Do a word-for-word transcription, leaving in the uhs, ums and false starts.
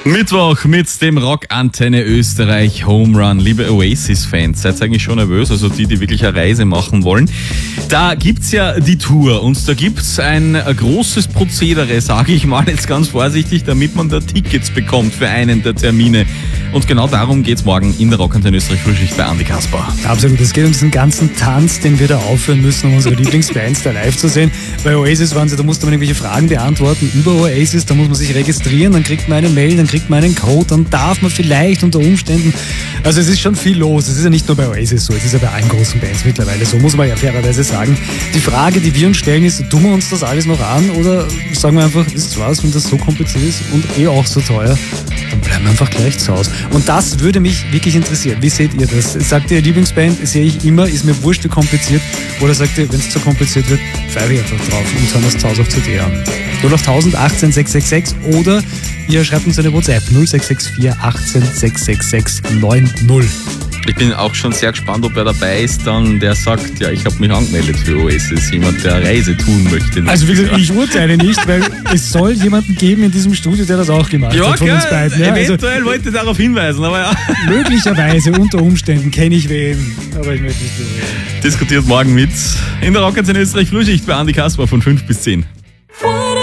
Mittwoch mit dem Rockantenne Österreich Home Run. Liebe Oasis-Fans, seid eigentlich schon nervös, also die, die wirklich eine Reise machen wollen. Da gibt's ja die Tour und da gibt's ein großes Prozedere, sage ich mal jetzt ganz vorsichtig, damit man da Tickets bekommt für einen der Termine. Und genau darum geht's morgen in der Rockantenne Österreich Frühschicht bei Andi Kasper. Absolut, es geht um diesen ganzen Tanz, den wir da aufführen müssen, um unsere Lieblingsbands da live zu sehen. Bei Oasis waren sie, da musste man irgendwelche Fragen beantworten über Oasis, da muss man sich registrieren, dann kriegt man eine Mail, dann kriegt man einen Code, dann darf man vielleicht unter Umständen, also es ist schon viel los, es ist ja nicht nur bei Oasis so, es ist ja bei allen großen Bands mittlerweile so, muss man ja fairerweise sagen. Die Frage, die wir uns stellen ist, tun wir uns das alles noch an oder sagen wir einfach, wisst ihr was, wenn das so kompliziert ist und eh auch so teuer, dann bleiben wir einfach gleich zu Hause. Und das würde mich wirklich interessieren. Wie seht ihr das? Sagt ihr, Lieblingsband, sehe ich immer, ist mir wurscht, wie kompliziert, oder sagt ihr, wenn es zu kompliziert wird, feiere ich einfach drauf und hören das zu Hause auf C D an. null acht achtzehn sechs sechs sechs oder ihr schreibt uns eine WhatsApp null sechs sechs vier achtzehn sechs sechs sechs neun null. Ich bin auch schon sehr gespannt, ob wer dabei ist, dann der sagt, ja, ich habe mich angemeldet für Oasis, jemand, der eine Reise tun möchte. Also wie gesagt, ich urteile nicht, weil es soll jemanden geben in diesem Studio, der das auch gemacht ja, hat von klar, uns beiden. Ja, eventuell also, wollte ich darauf hinweisen, aber ja. Möglicherweise, unter Umständen, kenne ich wen, aber ich möchte nicht drüber reden. Diskutiert morgen mit in der Rockantenne Österreich Frühschicht bei Andi Kasper von fünf bis zehn.